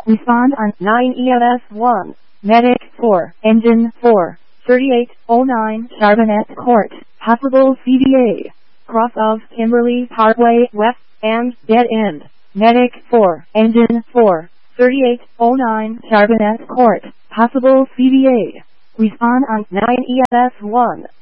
Respond on 9 EMS 1. Medic 4, Engine 4, 3809 Charbonnet Court, possible CVA. Cross of Kimberly Parkway West and dead end. Medic 4, Engine 4, 3809 Charbonnet Court, possible CVA. Respond on 9 EMS 1.